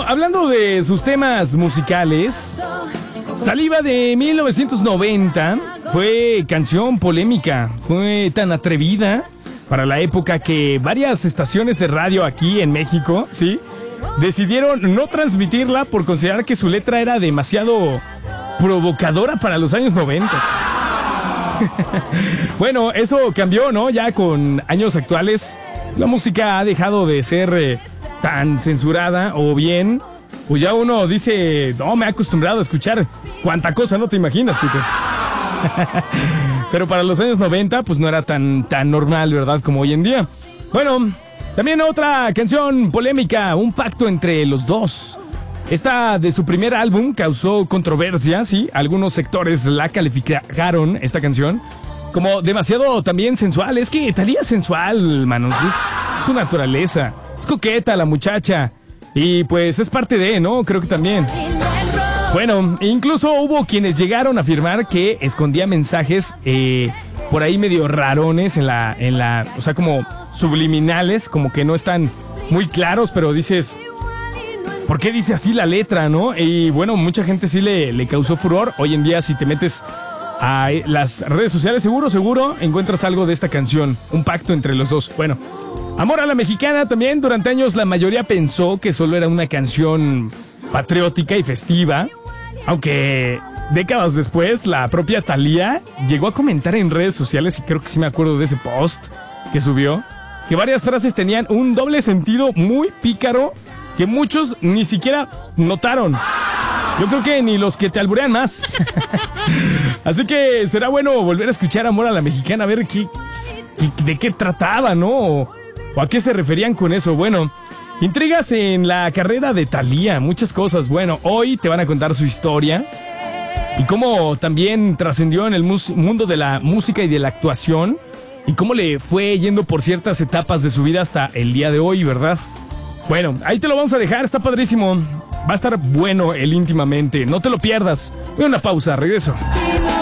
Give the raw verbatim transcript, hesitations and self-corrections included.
hablando de sus temas musicales, Saliva de mil novecientos noventa fue canción polémica, fue tan atrevida para la época que varias estaciones de radio aquí en México, ¿sí?, decidieron no transmitirla por considerar que su letra era demasiado provocadora para los años noventa. Bueno, eso cambió, ¿no? Ya con años actuales, la música ha dejado de ser eh, tan censurada, o bien, pues ya uno dice, no, me he acostumbrado a escuchar cuánta cosa no te imaginas, Peter. Pero para los años noventa, pues no era tan, tan normal, ¿verdad? Como hoy en día. Bueno, también otra canción polémica, un pacto entre los dos. Esta de su primer álbum causó controversia, sí. Algunos sectores la calificaron, esta canción, como demasiado también sensual. Es que Thalía es sensual, mano. Es, es su naturaleza. Es coqueta la muchacha. Y pues es parte de, ¿no? Creo que también. Bueno, incluso hubo quienes llegaron a afirmar que escondía mensajes eh, por ahí medio rarones en la, en la, o sea, como subliminales, como que no están muy claros, pero dices, ¿por qué dice así la letra, no? Y bueno, mucha gente sí le, le causó furor. Hoy en día, si te metes a las redes sociales, seguro, seguro encuentras algo de esta canción, un pacto entre los dos. Bueno, Amor a la Mexicana también, durante años la mayoría pensó que solo era una canción patriótica y festiva, aunque décadas después la propia Thalía llegó a comentar en redes sociales, y creo que sí me acuerdo de ese post que subió, que varias frases tenían un doble sentido muy pícaro que muchos ni siquiera notaron. Yo creo que ni los que te alburean más. Así que será bueno volver a escuchar Amor a la Mexicana, a ver qué, qué, de qué trataba, ¿no? O, o a qué se referían con eso. Bueno, intrigas en la carrera de Thalía, muchas cosas. Bueno, hoy te van a contar su historia y cómo también trascendió en el mus- mundo de la música y de la actuación, y cómo le fue yendo por ciertas etapas de su vida hasta el día de hoy, ¿verdad? Bueno, ahí te lo vamos a dejar, está padrísimo. Va a estar bueno el íntimamente, no te lo pierdas. Voy a una pausa, regreso.